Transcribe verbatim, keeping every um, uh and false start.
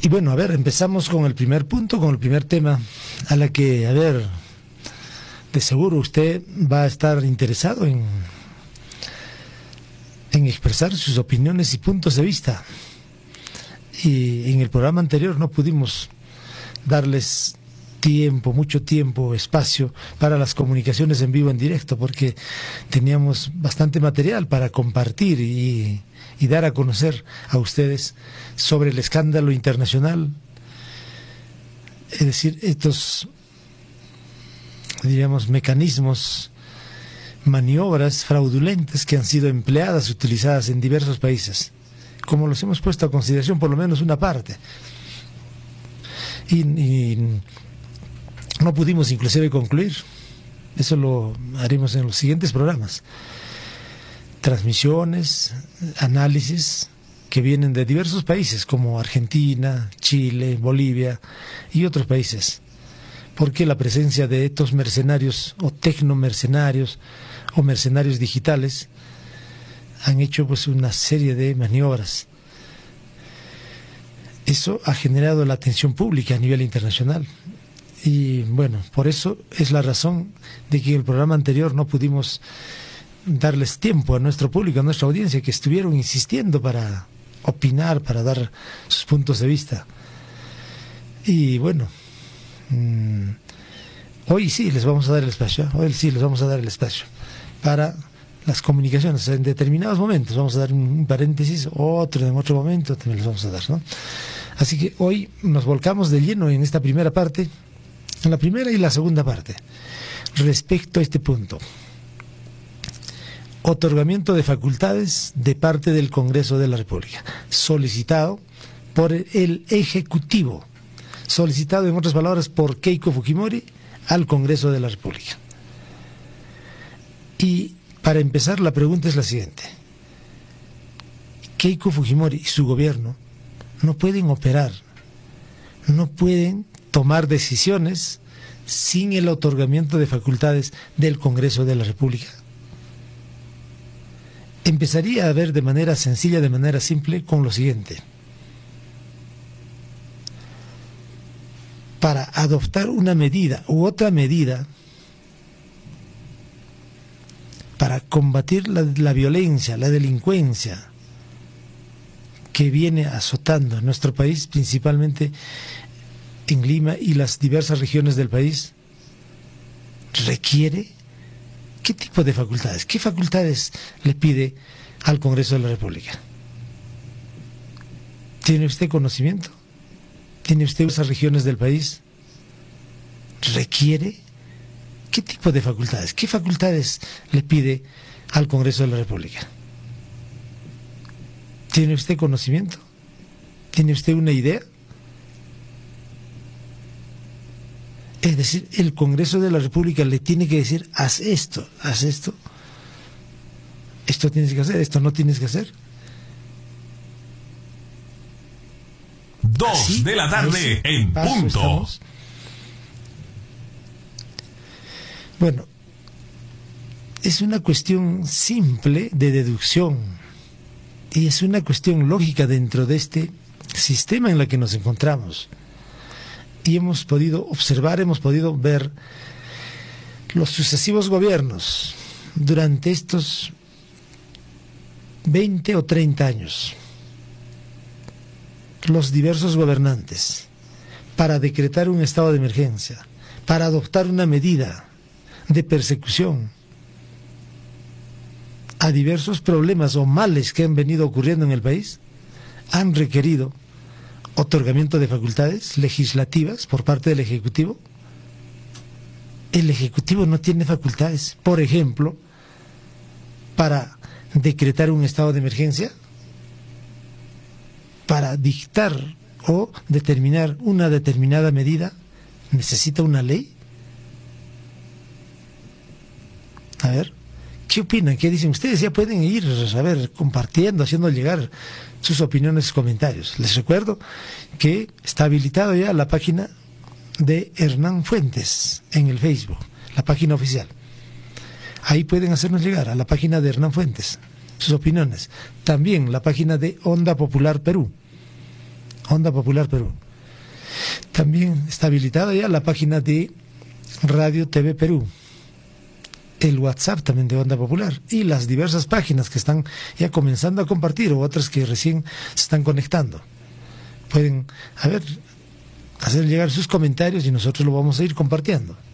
Y bueno, a ver, empezamos con el primer punto, con el primer tema, a la que, a ver, de seguro usted va a estar interesado en, en expresar sus opiniones y puntos de vista. Y en el programa anterior no pudimos darles tiempo, mucho tiempo, espacio para las comunicaciones en vivo, en directo, porque teníamos bastante material para compartir y, y dar a conocer a ustedes sobre el escándalo internacional. Es decir, estos, diríamos, mecanismos, maniobras fraudulentas que han sido empleadas, utilizadas en diversos países, como los hemos puesto a consideración, por lo menos una parte. Y, y no pudimos inclusive concluir. Eso lo haremos en los siguientes programas. Transmisiones, análisis que vienen de diversos países como Argentina, Chile, Bolivia y otros países. Porque la presencia de estos mercenarios o tecnomercenarios o mercenarios digitales han hecho pues una serie de maniobras. Eso ha generado la atención pública a nivel internacional. Y bueno, por eso es la razón de que en el programa anterior no pudimos darles tiempo a nuestro público, a nuestra audiencia, que estuvieron insistiendo para opinar, para dar sus puntos de vista. Y bueno, mmm, hoy sí les vamos a dar el espacio, ¿eh? hoy sí les vamos a dar el espacio para las comunicaciones. En determinados momentos vamos a dar un, un paréntesis, otro en otro momento también les vamos a dar, ¿no? Así que hoy nos volcamos de lleno en esta primera parte, en la primera y la segunda parte, respecto a este punto. Otorgamiento de facultades de parte del Congreso de la República, solicitado por el Ejecutivo, solicitado en otras palabras por Keiko Fujimori al Congreso de la República. Y para empezar, la pregunta es la siguiente: Keiko Fujimori y su gobierno no pueden operar, no pueden tomar decisiones sin el otorgamiento de facultades del Congreso de la República. Empezaría a ver de manera sencilla, de manera simple, con lo siguiente. Para adoptar una medida u otra medida para combatir la, la violencia, la delincuencia que viene azotando a nuestro país, principalmente en Lima y las diversas regiones del país, requiere ¿qué tipo de facultades? ¿Qué facultades le pide al Congreso de la República? ¿Tiene usted conocimiento? ¿Tiene usted esas regiones del país? ¿Requiere? ¿Qué tipo de facultades? ¿Qué facultades le pide al Congreso de la República? ¿Tiene usted conocimiento? ¿Tiene usted una idea? Es decir, el Congreso de la República le tiene que decir, haz esto, haz esto, esto tienes que hacer, esto no tienes que hacer. Dos Así, de la tarde en punto. Estamos. Bueno, es una cuestión simple de deducción y es una cuestión lógica dentro de este sistema en el que nos encontramos. Y hemos podido observar, hemos podido ver los sucesivos gobiernos durante estos veinte o treinta años, los diversos gobernantes, para decretar un estado de emergencia, para adoptar una medida de persecución a diversos problemas o males que han venido ocurriendo en el país, han requerido otorgamiento de facultades legislativas por parte del Ejecutivo. El Ejecutivo no tiene facultades, por ejemplo, para decretar un estado de emergencia, para dictar o determinar una determinada medida, necesita una ley. A ver, ¿qué opinan? ¿Qué dicen ustedes? Ya pueden ir, a ver, compartiendo, haciendo llegar sus opiniones y comentarios. Les recuerdo que está habilitado ya la página de Hernán Fuentes en el Facebook, la página oficial. Ahí pueden hacernos llegar a la página de Hernán Fuentes sus opiniones. También la página de Onda Popular Perú. Onda Popular Perú. También está habilitada ya la página de Radio T V Perú, el WhatsApp también de Onda Popular y las diversas páginas que están ya comenzando a compartir o otras que recién se están conectando. Pueden, a ver, hacer llegar sus comentarios y nosotros lo vamos a ir compartiendo.